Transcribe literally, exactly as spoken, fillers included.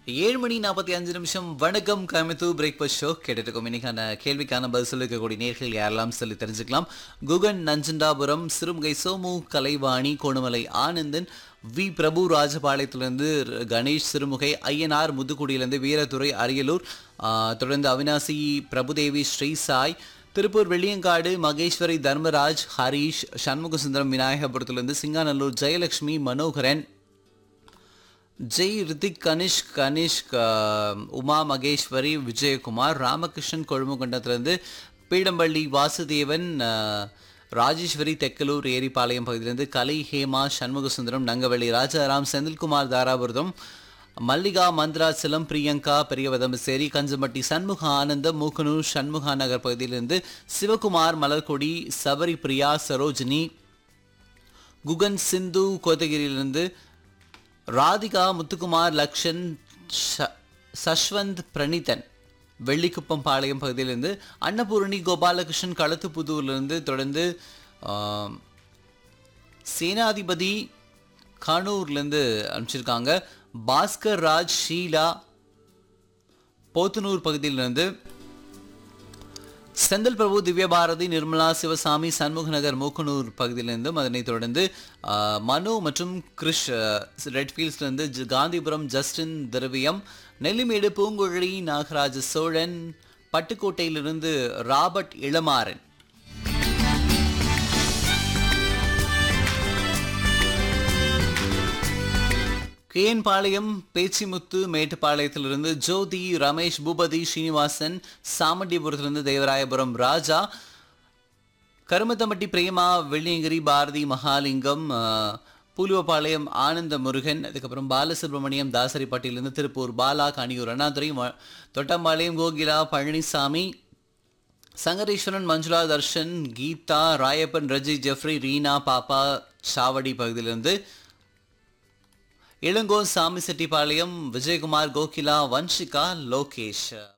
ஏழு மணி நாற்பத்தி ஐந்து நிமிஷம். வணக்கம் கோயம்புத்தூர் பிரேக்ஃபாஸ்ட் ஷோ கேட்டுட்டு இருக்கோம். இன்னைக்கான கேள்விக்கான பதில் சொல்லிருக்கக்கூடிய நேர்கள் யாரெல்லாம் சொல்லி தெரிஞ்சுக்கலாம். குகன் நஞ்சண்டாபுரம், சிறுமுகை சோமு, கலைவாணி, கோணமலை ஆனந்தன், வி பிரபு ராஜபாளையத்திலிருந்து கணேஷ் சிறுமுகை, ஐயனார் முதுக்குடியிலிருந்து வீரத்துறை அரியலூர், தொடர்ந்து அவினாசி பிரபுதேவி ஸ்ரீசாய், திருப்பூர் வெள்ளியங்காடு மகேஸ்வரி தர்மராஜ், ஹரீஷ், சண்முகசுந்தரம் விநாயகபுரத்திலிருந்து சிங்காநல்லூர் ஜெயலட்சுமி, மனோகரன், ஜெய் ரித்திக், கனிஷ்க் கனிஷ்க், உமா மகேஸ்வரி, விஜயகுமார், ராமகிருஷ்ணன் கொழுமுகண்டத்திலிருந்து பீடம்பள்ளி வாசுதேவன், ராஜேஸ்வரி தெக்கலூர் ஏரிப்பாளையம் பகுதியிலிருந்து கலை, ஹேமா, சண்முகசுந்தரம், நங்கவள்ளி ராஜாராம், செந்தில்குமார் தாராபுரம், மல்லிகா மந்திராச்சலம், பிரியங்கா பெரியவதமசேரி, கஞ்சமட்டி சண்முக ஆனந்தம், மூக்கனூர் சண்முகா நகர் பகுதியிலிருந்து சிவகுமார், மலர்கொடி, சபரி பிரியா, சரோஜினி, குகன் சிந்து கோத்தகிரியிலிருந்து ராதிகா, முத்துக்குமார், லக்ஷன், சஷ்வந்த், பிரணீதன் வெள்ளிக்குப்பம் பாளையம் பகுதியிலிருந்து அன்னபூரணி, கோபாலகிருஷ்ணன் களத்துப்புதூர்லேருந்து, தொடர்ந்து சேனாதிபதி கானூர்லேருந்து அனுப்பிச்சிருக்காங்க. பாஸ்கர் ராஜ், ஷீலா போத்தனூர் பகுதியிலிருந்து, செந்தில் பிரபு, திவ்யபாரதி, நிர்மலா, சிவசாமி, சண்முகநகர் மூக்கனூர் பகுதியிலிருந்தும், அதனைத் தொடர்ந்து மனு மற்றும் கிருஷ் ரெட்ஃபீல்ட்ஸ்லேருந்து, காந்திபுரம் ஜஸ்டின் திரவியம், நெல்லிமேடு பூங்குழலி, நாகராஜ சோழன், பட்டுக்கோட்டையிலிருந்து ராபர்ட் இளமாறன், கேஎன் பாளையம் பேச்சிமுத்து மேட்டுப்பாளையத்திலிருந்து ஜோதி, ரமேஷ், பூபதி, ஸ்ரீனிவாசன், சாமண்டிபுரத்திலிருந்து தேவராயபுரம் ராஜா, கருமத்தம்பட்டி பிரேமா, வெள்ளியங்கிரி பாரதி, மகாலிங்கம், பூலுவப்பாளையம் ஆனந்த முருகன், அதுக்கப்புறம் பாலசுப்ரமணியம் தாசரிப்பட்டியிலிருந்து திருப்பூர் பாலா, கனியூர் அண்ணாதுரை, தொட்டம்பாளையம் கோகிலா, பழனிசாமி, சங்கரேஸ்வரன், மஞ்சுளா, தர்ஷன், கீதா, ராயப்பன், ரஜி, ஜெஃப்ரி, ரீனா, பாப்பா சாவடி பகுதியிலிருந்து, இளங்கோ, சாமி செட்டிப்பாளையம், விஜயகுமார், கோகிலா, வன்ஷிகா, லோகேஷ்.